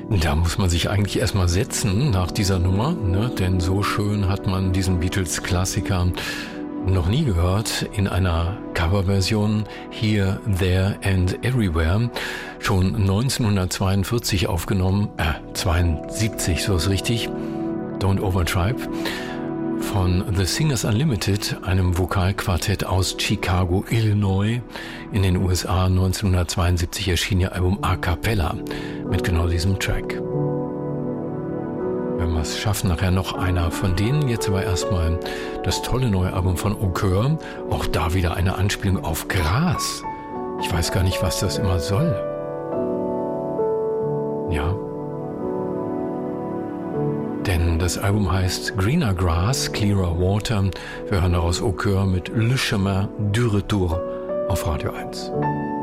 Da muss man sich eigentlich erstmal setzen nach dieser Nummer, ne? Denn so schön hat man diesen Beatles-Klassiker noch nie gehört in einer Coverversion Here, There and Everywhere. Schon 1942 aufgenommen, 72, so ist richtig, Don't Overtribe, von The Singers Unlimited, einem Vokalquartett aus Chicago, Illinois. In den USA 1972 erschien ihr Album A Cappella mit genau diesem Track. Wenn wir es schaffen, nachher noch einer von denen. Jetzt aber erstmal das tolle neue Album von Okur. Auch da wieder eine Anspielung auf Gras. Ich weiß gar nicht, was das immer soll. Ja. Denn das Album heißt Greener Grass, Clearer Water. Wir hören daraus Okur mit Le Chemin du Retour auf Radio 1.